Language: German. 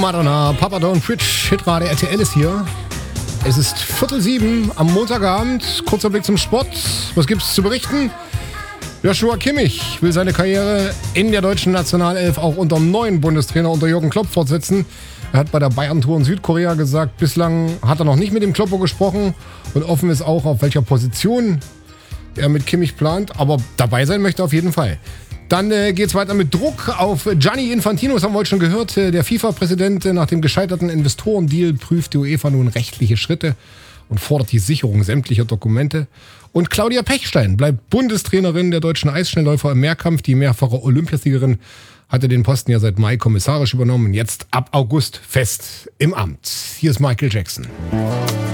Madonna, Papa Don't Preach, Hitrate RTL ist hier. Es ist 6:45 am Montagabend. Kurzer Blick zum Sport. Was gibt's zu berichten? Joshua Kimmich will seine Karriere in der deutschen Nationalelf auch unter dem neuen Bundestrainer unter Jürgen Klopp fortsetzen. Er hat bei der Bayern-Tour in Südkorea gesagt, bislang hat er noch nicht mit dem Kloppo gesprochen und offen ist auch, auf welcher Position er mit Kimmich plant, aber dabei sein möchte auf jeden Fall. Dann geht's weiter mit Druck auf Gianni Infantino, das haben wir heute schon gehört. Der FIFA-Präsident nach dem gescheiterten Investorendeal prüft die UEFA nun rechtliche Schritte und fordert die Sicherung sämtlicher Dokumente. Und Claudia Pechstein bleibt Bundestrainerin der deutschen Eisschnellläufer im Mehrkampf. Die mehrfache Olympiasiegerin hatte den Posten ja seit Mai kommissarisch übernommen und jetzt ab August fest im Amt. Hier ist Michael Jackson.